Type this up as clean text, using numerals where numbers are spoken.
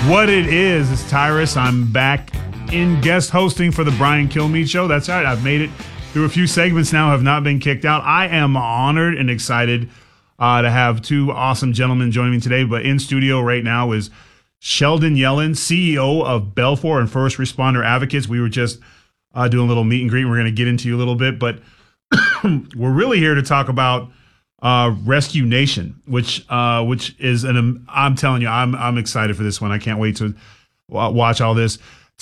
What it is Tyrus. I'm back in guest hosting for the Brian Kilmeade Show. That's right. I've made it through a few segments now, have not been kicked out. I am honored and excited to have two awesome gentlemen joining me today. But in studio right now is Sheldon Yellen, CEO of Belfor and First Responder Advocates. We were just doing a little meet and greet. We're going to get into you a little bit, but we're really here to talk about Rescue Nation, which is I'm telling you, I'm excited for this one. I can't wait to watch all this.